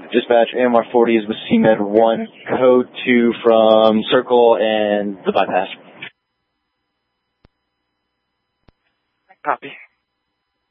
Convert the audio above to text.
Dispatch, AMR 40 is with CMed 1, code 2 from Circle and the bypass. Copy.